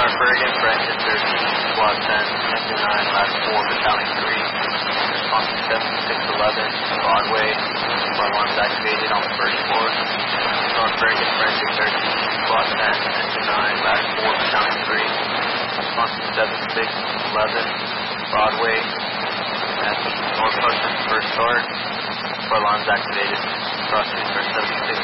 North Bergen, for engine 13, squad 10, engine 9, last 4, battalion 3. Response to 7611, Broadway. Alarms activated on the first floor. North Bergen, for engine 13, squad 10, engine 9, last 4, battalion 3. Response to 7611, Broadway. At North Hudson, first start. Alarms activated. Cross 2 for 7611.